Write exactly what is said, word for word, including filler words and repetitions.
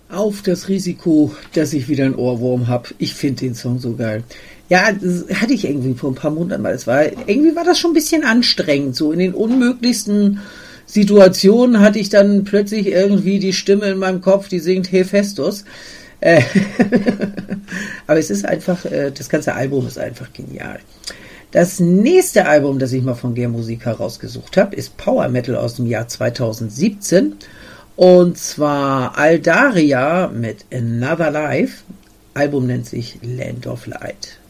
Auf das Risiko, dass ich wieder einen Ohrwurm habe. Ich finde den Song so geil. Ja, das hatte ich irgendwie vor ein paar Monaten mal. Es war, irgendwie war das schon ein bisschen anstrengend. So in den unmöglichsten Situationen hatte ich dann plötzlich irgendwie die Stimme in meinem Kopf, die singt Hephaestus. Äh, aber es ist einfach, äh, das ganze Album ist einfach genial. Das nächste Album, das ich mal von Gearmusica rausgesucht habe, ist Power Metal aus dem Jahr zweitausendsiebzehn. Und zwar Aldaria mit Another Life. Album nennt sich Land of Light.